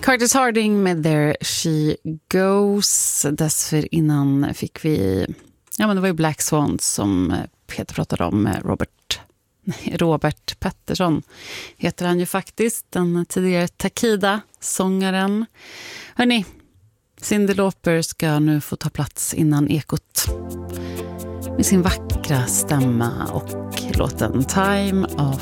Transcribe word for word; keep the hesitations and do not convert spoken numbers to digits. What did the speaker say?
Curtis Harding med There She Goes. Dessförinnan fick vi, ja men det var ju Black Swans som Peter pratade om med Robert, Robert Pettersson heter han ju faktiskt, den tidigare Takida-sångaren. Hörrni, Cyndi Lauper ska nu få ta plats innan Ekot med sin vackra stämma och låten Time of